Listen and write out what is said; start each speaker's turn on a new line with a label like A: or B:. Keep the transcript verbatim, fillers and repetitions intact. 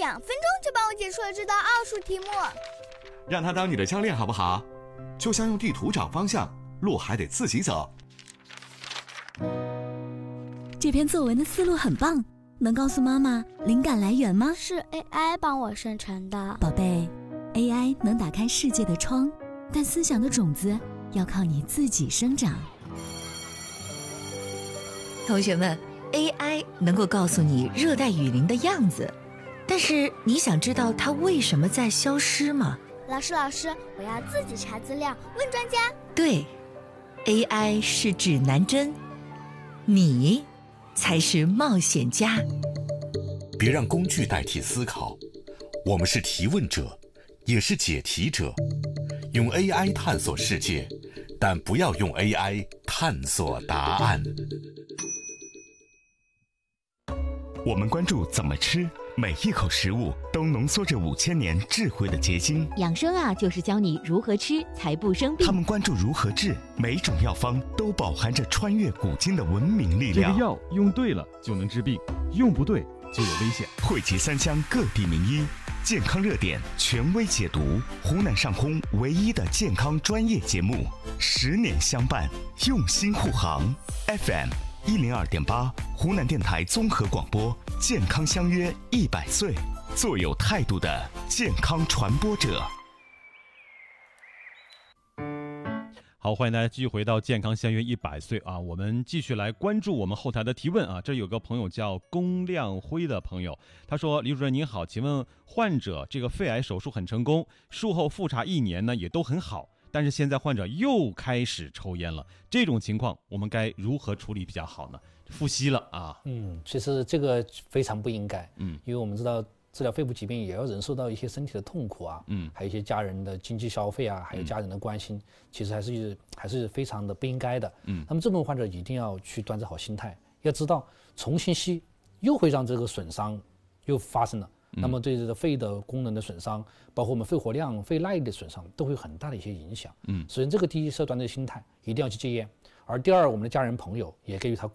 A: 两分钟就帮我解出了这道奥数题目。
B: 让他当你的教练好不好？就像用地图找方向，路还得自己走。
C: 这篇作文的思路很棒，能告诉妈妈灵感来源吗？
A: 是 A I 帮我生成的。
C: 宝贝， A I 能打开世界的窗，但思想的种子要靠你自己生长。
D: 同学们， A I 能够告诉你热带雨林的样子，但是你想知道它为什么在消失吗？
A: 老师，老师，我要自己查资料，问专家。
D: 对， A I 是指南针，你才是冒险家。
E: 别让工具代替思考，我们是提问者，也是解题者。用 A I 探索世界，但不要用 A I 探索答案。
F: 我们关注怎么吃，每一口食物都浓缩着五千年智慧的结晶。
G: 养生啊，就是教你如何吃才不生病。
F: 他们关注如何治，每种药方都饱含着穿越古今的文明力量。
H: 这个药用对了就能治病，用不对就有危险。
F: 汇集三湘各地名医，健康热点权威解读，湖南上空唯一的健康专业节目，十年相伴，用心护航。F M 一零二点八，湖南电台综合广播，健康相约一百岁，做有态度的健康传播者。
H: 好，欢迎大家继续回到健康相约一百岁啊！我们继续来关注我们后台的提问啊。这有个朋友叫龚亮辉的朋友，他说：“李主任您好，请问患者这个肺癌手术很成功，术后复查一年呢也都很好，但是现在患者又开始抽烟了，这种情况我们该如何处理比较好呢？”复吸了啊。
I: 嗯，其实这个非常不应该，
H: 嗯，
I: 因为我们知道治疗肺部疾病也要忍受到一些身体的痛苦啊，
H: 嗯，
I: 还有一些家人的经济消费啊，还有家人的关心，嗯、其实还是还是非常的不应该的。
H: 嗯，
I: 那么这部分患者一定要去端正好心态，要知道重新吸又会让这个损伤又发生了。那么对这个肺的功能的损伤，包括我们肺活量、肺耐力的损伤，都会有很大的一些影响。
H: 嗯，
I: 首先这个第一是要端正心态，一定要去戒烟。而第二，我们的家人朋友也给予他